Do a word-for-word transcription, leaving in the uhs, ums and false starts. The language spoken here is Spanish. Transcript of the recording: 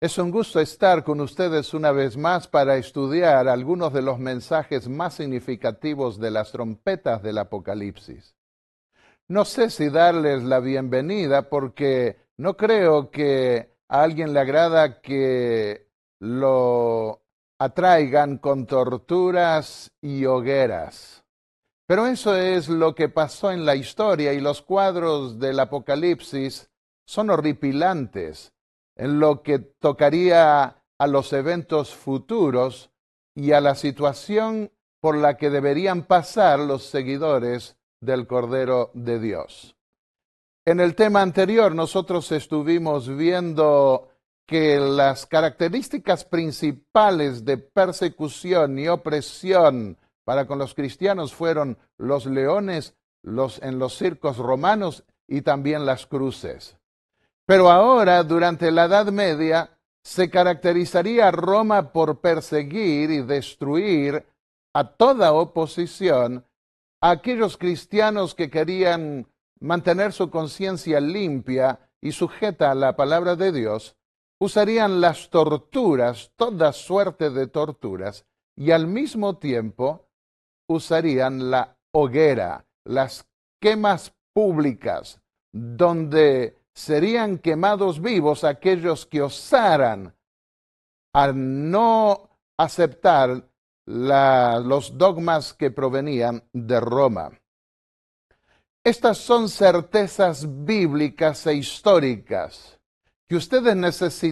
Es un gusto estar con ustedes una vez más para estudiar algunos de los mensajes más significativos de las trompetas del Apocalipsis. No sé si darles la bienvenida porque no creo que a alguien le agrada que lo atraigan con torturas y hogueras. Pero eso es lo que pasó en la historia y los cuadros del Apocalipsis son horripilantes en lo que tocaría a los eventos futuros y a la situación por la que deberían pasar los seguidores del Cordero de Dios. En el tema anterior nosotros estuvimos viendo que las características principales de persecución y opresión para con los cristianos fueron los leones los, en los circos romanos y también las cruces. Pero ahora, durante la Edad Media, se caracterizaría Roma por perseguir y destruir a toda oposición a aquellos cristianos que querían mantener su conciencia limpia y sujeta a la palabra de Dios. Usarían las torturas, toda suerte de torturas, y al mismo tiempo usarían la hoguera, las quemas públicas, donde serían quemados vivos aquellos que osaran a no aceptar la, los dogmas que provenían de Roma. Estas son certezas bíblicas e históricas que ustedes necesitan